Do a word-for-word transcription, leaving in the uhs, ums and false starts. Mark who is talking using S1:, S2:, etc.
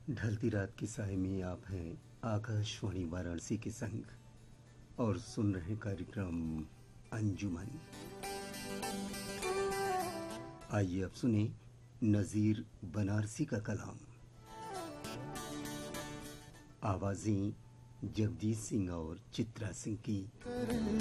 S1: ढलती रात की साय में आप हैं आकाशवाणी वाराणसी के संग और सुन रहे कार्यक्रम अंजुमन। आइए अब सुने नज़ीर बनारसी का कलाम। आवाज़ें जगदीश सिंह और चित्रा सिंह की।